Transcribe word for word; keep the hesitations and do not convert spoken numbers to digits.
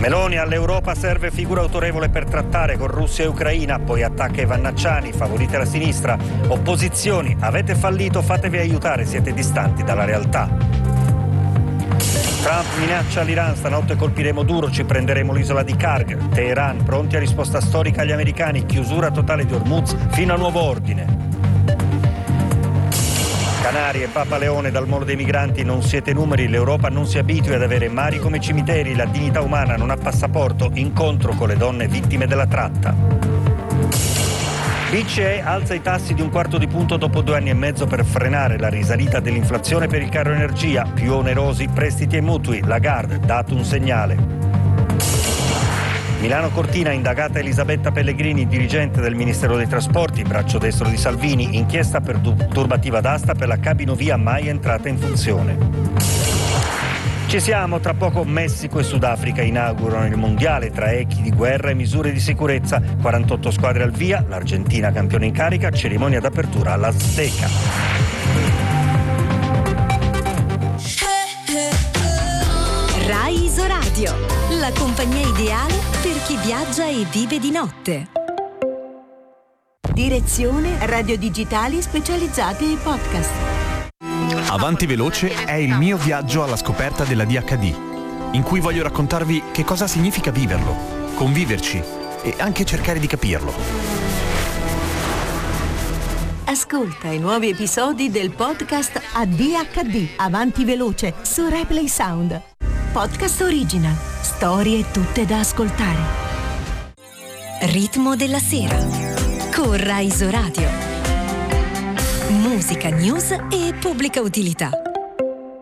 Meloni: all'Europa serve figura autorevole per trattare con Russia e Ucraina, poi attacca i Vannacciani, favorite la sinistra. Opposizioni: avete fallito, fatevi aiutare, siete distanti dalla realtà. Trump minaccia l'Iran: stanotte colpiremo duro, ci prenderemo l'isola di Karg. Teheran: pronti a risposta storica agli americani, chiusura totale di Hormuz fino a nuovo ordine. Canarie: Papa Leone, dal molo dei migranti non siete numeri, l'Europa non si abitui ad avere mari come cimiteri, la dignità umana non ha passaporto, incontro con le donne vittime della tratta. B C E alza i tassi di un quarto di punto dopo due anni e mezzo per frenare la risalita dell'inflazione per il caro energia, più onerosi prestiti e mutui, Lagarde dato un segnale. Milano Cortina: indagata Elisabetta Pellegrini, dirigente del Ministero dei Trasporti, braccio destro di Salvini, inchiesta per turbativa d'asta per la cabinovia mai entrata in funzione. Ci siamo, tra poco Messico e Sudafrica inaugurano il mondiale tra echi di guerra e misure di sicurezza, quarantotto squadre al via, l'Argentina campione in carica, cerimonia d'apertura all'Azteca. Rai Isoradio, la compagnia ideale per chi viaggia e vive di notte. Direzione Radio Digitali specializzati ai podcast. Avanti Veloce è il mio viaggio alla scoperta della D H D, in cui voglio raccontarvi che cosa significa viverlo, conviverci e anche cercare di capirlo. Ascolta i nuovi episodi del podcast A D H D Avanti Veloce su Replay Sound. Podcast original, storie tutte da ascoltare. Ritmo della sera con Rai Isoradio. Musica, news e pubblica utilità.